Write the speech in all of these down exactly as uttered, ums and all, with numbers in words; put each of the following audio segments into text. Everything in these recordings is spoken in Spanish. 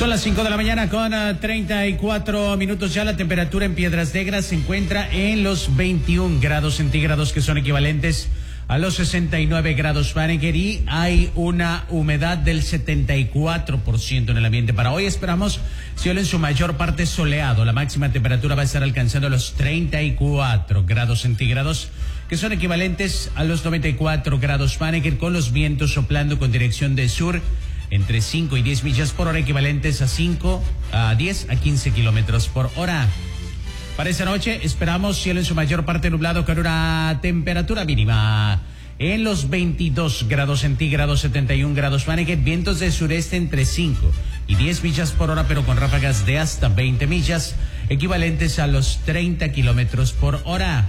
Son las cinco de la mañana con uh, treinta y cuatro minutos ya. La temperatura en Piedras Negras se encuentra en los veintiún grados centígrados, que son equivalentes a los sesenta y nueve grados Fahrenheit, y hay una humedad del setenta y cuatro por ciento en el ambiente. Para hoy esperamos cielo en su mayor parte soleado. La máxima temperatura va a estar alcanzando los treinta y cuatro grados centígrados, que son equivalentes a los noventa y cuatro grados Fahrenheit, con los vientos soplando con dirección de sur entre cinco y diez millas por hora, equivalentes a cinco, a diez, a quince kilómetros por hora. Para esta noche esperamos cielo en su mayor parte nublado, con una temperatura mínima en los veintidós grados centígrados, setenta y un grados Fahrenheit, vientos de sureste entre cinco y diez millas por hora, pero con ráfagas de hasta veinte millas, equivalentes a los treinta kilómetros por hora.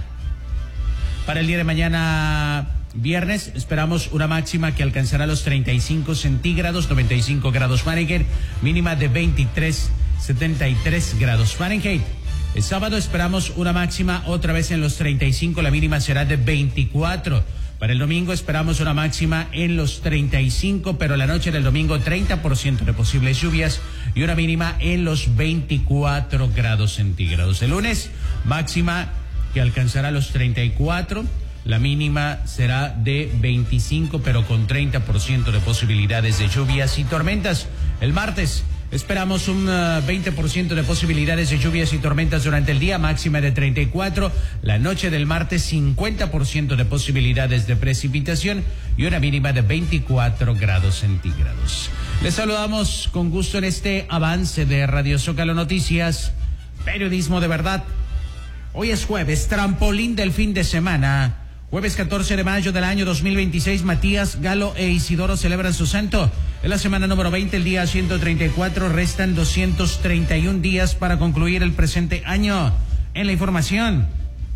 Para el día de mañana, viernes, esperamos una máxima que alcanzará los treinta y cinco centígrados, noventa y cinco grados Fahrenheit, mínima de veintitrés, setenta y tres grados Fahrenheit. El sábado esperamos una máxima otra vez en los treinta y cinco, la mínima será de veinticuatro. Para el domingo esperamos una máxima en los treinta y cinco, pero la noche del domingo treinta por ciento de posibles lluvias y una mínima en los veinticuatro grados centígrados. El lunes, máxima que alcanzará los treinta y cuatro. La mínima será de veinticinco, pero con treinta por ciento de posibilidades de lluvias y tormentas. El martes esperamos un uh, veinte por ciento de posibilidades de lluvias y tormentas durante el día, máxima de treinta y cuatro. La noche del martes, cincuenta por ciento de posibilidades de precipitación y una mínima de veinticuatro grados centígrados. Les saludamos con gusto en este avance de Radio Zócalo Noticias, periodismo de verdad. Hoy es jueves, trampolín del fin de semana. Jueves catorce de mayo del año dos mil veintiséis, Matías, Galo e Isidoro celebran su santo. En la semana número veinte, el día ciento treinta y cuatro, restan doscientos treinta y un días para concluir el presente año. En la información,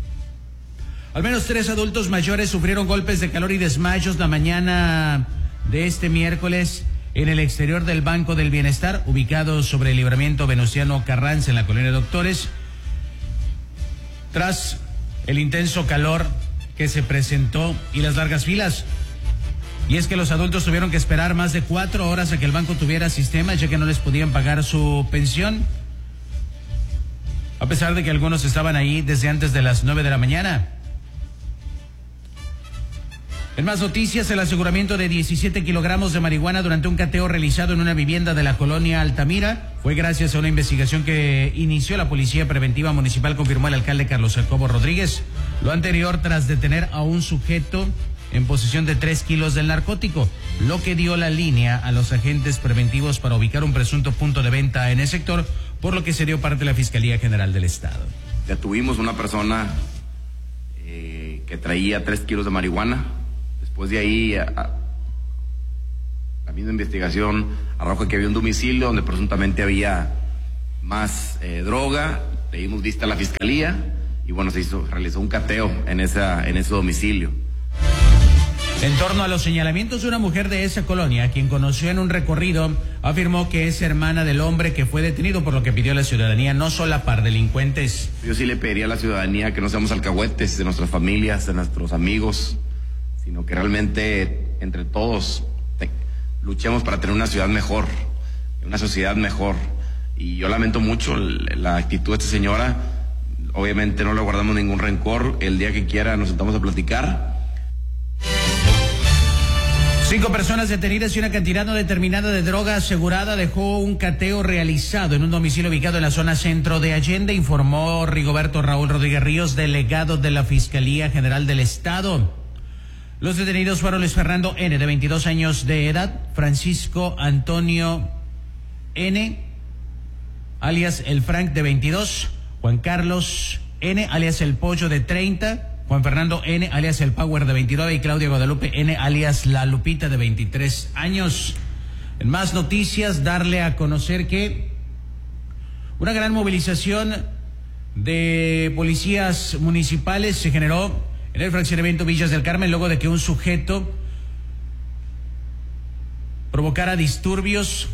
al menos tres adultos mayores sufrieron golpes de calor y desmayos la mañana de este miércoles en el exterior del Banco del Bienestar, ubicado sobre el Libramiento Venustiano Carranza en la Colonia Doctores, tras el intenso calor que se presentó y las largas filas. Y es que los adultos tuvieron que esperar más de cuatro horas a que el banco tuviera sistema, ya que no les podían pagar su pensión, a pesar de que algunos estaban ahí desde antes de las nueve de la mañana. En más noticias, el aseguramiento de diecisiete kilogramos de marihuana durante un cateo realizado en una vivienda de la colonia Altamira fue gracias a una investigación que inició la Policía Preventiva Municipal, confirmó el alcalde Carlos Jacobo Rodríguez. Lo anterior tras detener a un sujeto en posesión de tres kilos del narcótico, lo que dio la línea a los agentes preventivos para ubicar un presunto punto de venta en el sector, por lo que se dio parte de la Fiscalía General del Estado. Detuvimos una persona eh, que traía tres kilos de marihuana. Después de ahí, a, a, la misma investigación arroja que había un domicilio donde presuntamente había más eh, droga. Le dimos vista a la Fiscalía y bueno, se hizo, realizó un cateo en, esa, en ese domicilio. En torno a los señalamientos de una mujer de esa colonia, quien conoció en un recorrido, afirmó que es hermana del hombre que fue detenido, por lo que pidió a la ciudadanía no solapar delincuentes. Yo sí le pediría a la ciudadanía que no seamos alcahuetes de nuestras familias, de nuestros amigos, sino que realmente entre todos te, luchemos para tener una ciudad mejor, una sociedad mejor. Y yo lamento mucho la actitud de esta señora. Obviamente no le guardamos ningún rencor. El día que quiera nos sentamos a platicar. Cinco personas detenidas y una cantidad no determinada de droga asegurada dejó un cateo realizado en un domicilio ubicado en la zona centro de Allende, informó Rigoberto Raúl Rodríguez Ríos, delegado de la Fiscalía General del Estado. Los detenidos fueron Luis Fernando N., de veintidós años de edad, Francisco Antonio N., alias El Frank, de veintidós, Juan Carlos N., alias El Pollo, de treinta, Juan Fernando N., alias El Power, de veintinueve, y Claudia Guadalupe N., alias La Lupita, de veintitrés años. En más noticias, darle a conocer que una gran movilización de policías municipales se generó en el fraccionamiento Villas del Carmen, luego de que un sujeto provocara disturbios,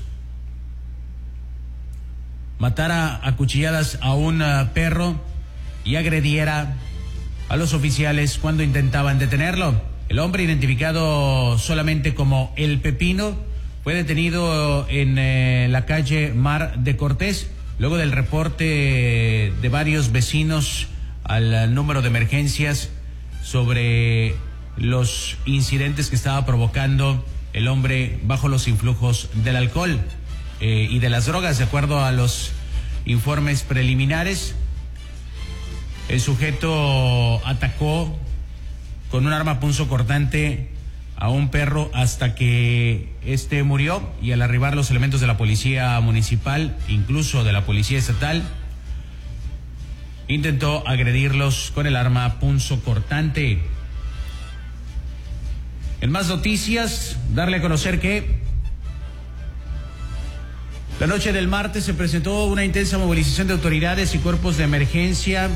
matara a cuchilladas a un uh, perro y agrediera a los oficiales cuando intentaban detenerlo. El hombre, identificado solamente como El Pepino, fue detenido en eh, la calle Mar de Cortés, luego del reporte de varios vecinos al, al número de emergencias sobre los incidentes que estaba provocando el hombre bajo los influjos del alcohol eh, y de las drogas. De acuerdo a los informes preliminares, el sujeto atacó con un arma punzocortante a un perro hasta que este murió, y al arribar los elementos de la policía municipal, incluso de la policía estatal, intentó agredirlos con el arma punzocortante. En más noticias, darle a conocer que la noche del martes se presentó una intensa movilización de autoridades y cuerpos de emergencia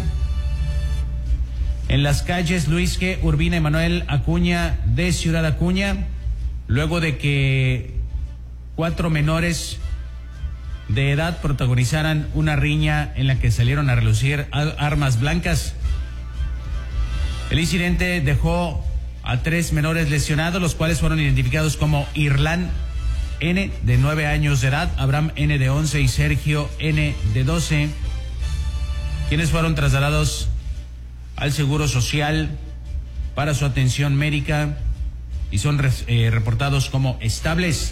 en las calles Luis G. Urbina y Manuel Acuña de Ciudad Acuña, luego de que cuatro menores de edad protagonizaran una riña en la que salieron a relucir armas blancas. El incidente dejó a tres menores lesionados, los cuales fueron identificados como Irlán N, de nueve años de edad, Abraham N, de once, y Sergio N, de doce, quienes fueron trasladados al Seguro Social para su atención médica y son eh, reportados como estables.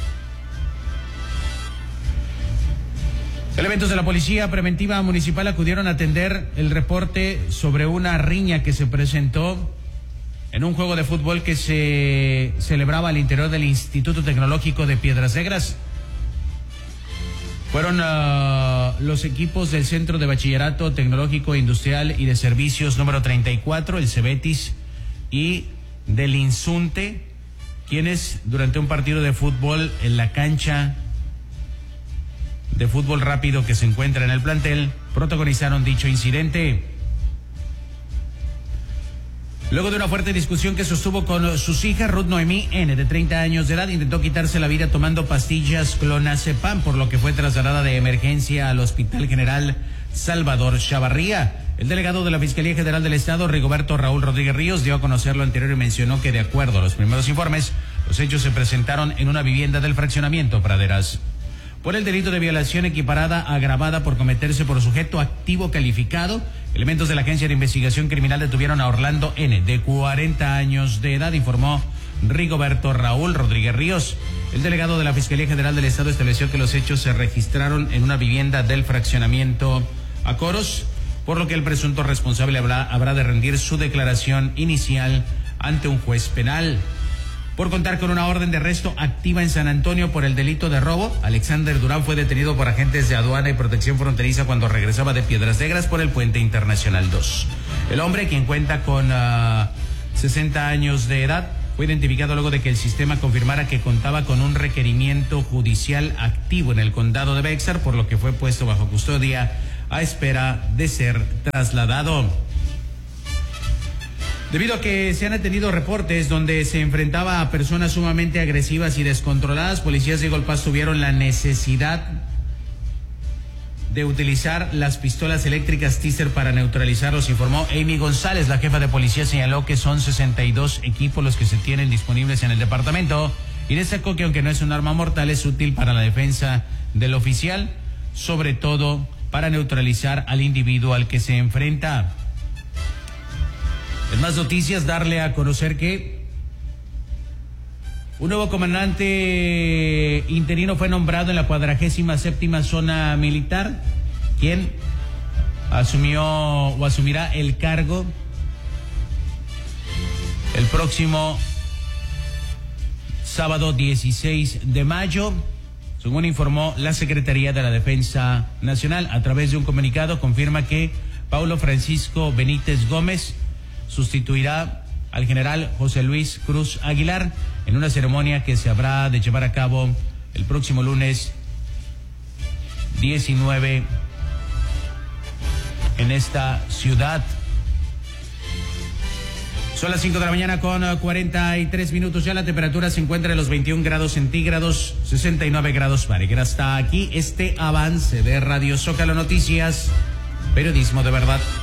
Elementos de la Policía Preventiva Municipal acudieron a atender el reporte sobre una riña que se presentó en un juego de fútbol que se celebraba al interior del Instituto Tecnológico de Piedras Negras. Fueron uh, los equipos del Centro de Bachillerato Tecnológico Industrial y de Servicios número treinta y cuatro, el Cebetis, y del Insunte, quienes durante un partido de fútbol en la cancha de fútbol rápido que se encuentra en el plantel, protagonizaron dicho incidente. Luego de una fuerte discusión que sostuvo con sus hijas, Ruth Noemí N, de treinta años de edad, intentó quitarse la vida tomando pastillas clonazepam, por lo que fue trasladada de emergencia al Hospital General Salvador Chavarría. El delegado de la Fiscalía General del Estado, Rigoberto Raúl Rodríguez Ríos, dio a conocer lo anterior y mencionó que, de acuerdo a los primeros informes, los hechos se presentaron en una vivienda del fraccionamiento Praderas. Por el delito de violación equiparada agravada por cometerse por sujeto activo calificado, elementos de la Agencia de Investigación Criminal detuvieron a Orlando N, de cuarenta años de edad, informó Rigoberto Raúl Rodríguez Ríos. El delegado de la Fiscalía General del Estado estableció que los hechos se registraron en una vivienda del fraccionamiento Acoros, por lo que el presunto responsable habrá, habrá de rendir su declaración inicial ante un juez penal. Por contar con una orden de arresto activa en San Antonio por el delito de robo, Alexander Durán fue detenido por agentes de aduana y protección fronteriza cuando regresaba de Piedras Negras por el Puente Internacional dos. El hombre, quien cuenta con uh, sesenta años de edad, fue identificado luego de que el sistema confirmara que contaba con un requerimiento judicial activo en el condado de Bexar, por lo que fue puesto bajo custodia a espera de ser trasladado. Debido a que se han atendido reportes donde se enfrentaba a personas sumamente agresivas y descontroladas, policías de Golpaz tuvieron la necesidad de utilizar las pistolas eléctricas Taser para neutralizarlos, informó Amy González. La jefa de policía señaló que son sesenta y dos equipos los que se tienen disponibles en el departamento y destacó que, aunque no es un arma mortal, es útil para la defensa del oficial, sobre todo para neutralizar al individuo al que se enfrenta. En más noticias, darle a conocer que un nuevo comandante interino fue nombrado en la cuadragésima séptima zona militar, quien asumió o asumirá el cargo el próximo sábado dieciséis de mayo, según informó la Secretaría de la Defensa Nacional. A través de un comunicado confirma que Paulo Francisco Benítez Gómez sustituirá al general José Luis Cruz Aguilar en una ceremonia que se habrá de llevar a cabo el próximo lunes diecinueve en esta ciudad. Son las cinco de la mañana con cuarenta y tres minutos. Ya la temperatura se encuentra en los veintiún grados centígrados, sesenta y nueve grados Fahrenheit. Hasta aquí este avance de Radio Zócalo Noticias, periodismo de verdad.